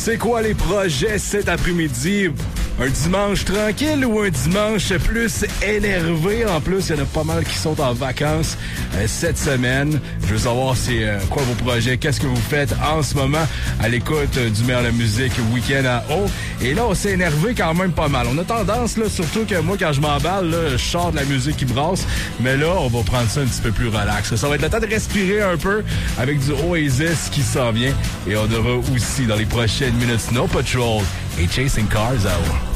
C'est quoi les projets cet après-midi? Un dimanche tranquille ou un dimanche plus énervé? En plus, il y en a pas mal qui sont en vacances cette semaine. Je veux savoir c'est quoi vos projets, qu'est-ce que vous faites en ce moment à l'écoute du meilleur de la musique week-end à haut. Et là, on s'est énervé quand même pas mal. On a tendance, là, surtout que moi, quand je m'emballe, là, je sors de la musique qui brasse. Mais là, on va prendre ça un petit peu plus relax. Ça va être le temps de respirer un peu avec du Oasis qui s'en vient. Et on aura aussi dans les prochaines minutes Snow Patrol et Chasing Cars à haut.